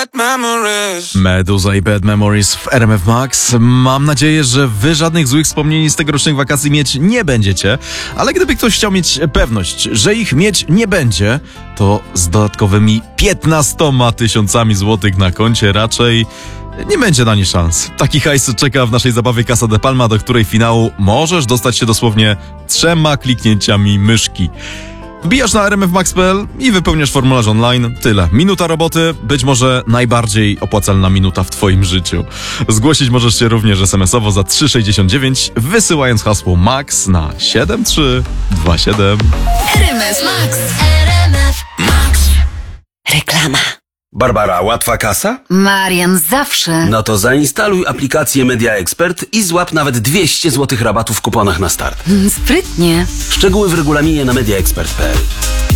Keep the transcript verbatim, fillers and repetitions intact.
bad memories. Meduza i Bad Memories w R M F Max. Mam nadzieję, że wy żadnych złych wspomnień z tegorocznych wakacji mieć nie będziecie, ale gdyby ktoś chciał mieć pewność, że ich mieć nie będzie, to z dodatkowymi piętnastoma tysiącami złotych na koncie raczej nie będzie na nie szans. Taki hajs czeka w naszej zabawie Casa de Palma, do której finału możesz dostać się dosłownie trzema kliknięciami myszki. Wbijasz na r m f max kropka p l i wypełniasz formularz online. Tyle. Minuta roboty, być może najbardziej opłacalna minuta w twoim życiu. Zgłosić możesz się również es em esowo za trzy sześćdziesiąt dziewięć, wysyłając hasło MAX na siedem trzy dwa siedem. R M F Max. R M F Max. Reklama. Barbara, łatwa kasa? Marian, zawsze. No to zainstaluj aplikację Media Expert i złap nawet dwieście złotych rabatu w kuponach na start. Sprytnie. Szczegóły w regulaminie na media expert kropka p l.